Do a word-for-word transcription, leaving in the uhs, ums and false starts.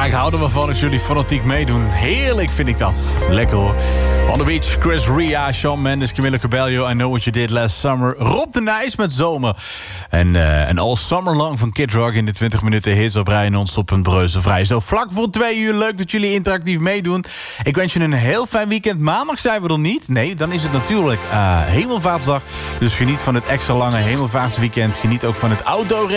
ik hou er wel van als jullie fanatiek meedoen. Heerlijk vind ik dat. Lekker hoor. On the Beach, Chris Ria, Shawn Mendes, Camila Cabello, I Know What You Did Last Summer. Rob de Nijs met Zomer. En, uh, en All Summer Long van Kid Rock in de twintig minuten hits op rij non-stop en breuzenvrij. Zo vlak voor twee uur, leuk dat jullie interactief meedoen. Ik wens je een heel fijn weekend. Maandag zijn we er niet. Nee, dan is het natuurlijk uh, Hemelvaartsdag. Dus geniet van het extra lange Hemelvaartsweekend. Geniet ook van het outdoor